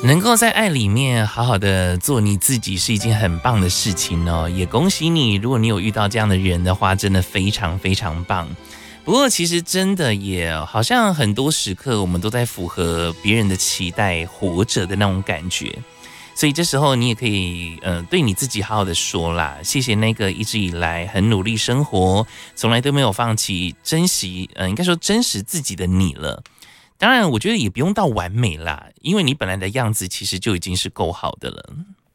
能够在爱里面好好的做你自己是一件很棒的事情哦，也恭喜你，如果你有遇到这样的人的话，真的非常非常棒。不过其实真的也好像很多时刻我们都在符合别人的期待活着的那种感觉，所以这时候你也可以对你自己好好的说啦，谢谢那个一直以来很努力生活，从来都没有放弃珍惜应该说真实自己的你了。当然我觉得也不用到完美啦，因为你本来的样子其实就已经是够好的了。